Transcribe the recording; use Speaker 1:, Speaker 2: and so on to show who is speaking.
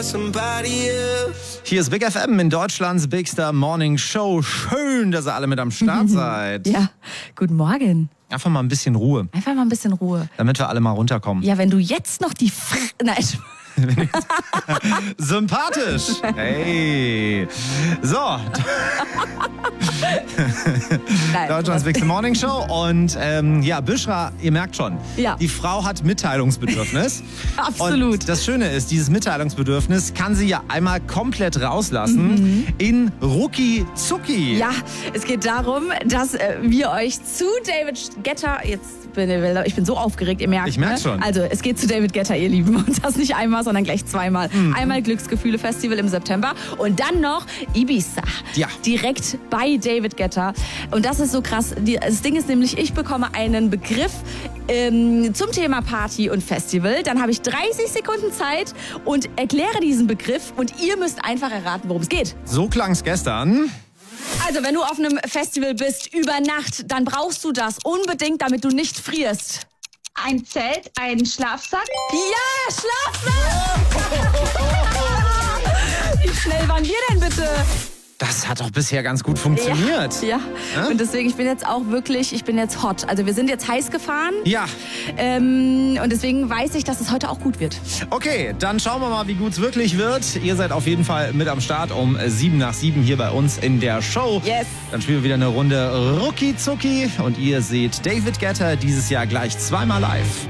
Speaker 1: Hier ist Big FM in Deutschlands Bigster Morning Show. Schön, dass ihr alle mit am Start seid.
Speaker 2: Ja, guten Morgen.
Speaker 1: Einfach mal ein bisschen Ruhe.
Speaker 2: Einfach mal ein bisschen Ruhe.
Speaker 1: Damit wir alle mal runterkommen.
Speaker 2: Ja, wenn du jetzt noch die Nein.
Speaker 1: Sympathisch. Hey. So. Deutschlands Bigster Morning Show. Und Büschra, ihr merkt schon, die Frau hat Mitteilungsbedürfnis.
Speaker 2: Absolut.
Speaker 1: Und das Schöne ist, dieses Mitteilungsbedürfnis kann sie ja einmal komplett rauslassen in Rucki Zucki.
Speaker 2: Ja, es geht darum, dass wir euch zu David Guetta, ich bin so aufgeregt, ihr merkt.
Speaker 1: Ich merke schon.
Speaker 2: Also, es geht zu David Guetta, ihr Lieben. Und das nicht einmal, sondern gleich zweimal. Einmal Glücksgefühle-Festival im September und dann noch Ibiza.
Speaker 1: Ja.
Speaker 2: Direkt bei David Guetta. Und das ist so krass. Das Ding ist nämlich, ich bekomme einen Begriff zum Thema Party und Festival. Dann habe ich 30 Sekunden Zeit und erkläre diesen Begriff. Und ihr müsst einfach erraten, worum es geht.
Speaker 1: So klang's gestern.
Speaker 2: Also, wenn du auf einem Festival bist, über Nacht, dann brauchst du das unbedingt, damit du nicht frierst.
Speaker 3: Ein Zelt, ein Schlafsack.
Speaker 2: Ja, Schlafsack! Wie schnell waren wir denn bitte?
Speaker 1: Das hat doch bisher ganz gut funktioniert.
Speaker 2: Ja. Und deswegen, ich bin jetzt hot. Also wir sind jetzt heiß gefahren.
Speaker 1: Ja.
Speaker 2: Und deswegen weiß ich, dass es heute auch gut wird.
Speaker 1: Okay, dann schauen wir mal, wie gut es wirklich wird. Ihr seid auf jeden Fall mit am Start um 7:07 hier bei uns in der Show.
Speaker 2: Yes.
Speaker 1: Dann spielen wir wieder eine Runde Rucki Zucki und ihr seht David Guetta dieses Jahr gleich zweimal live.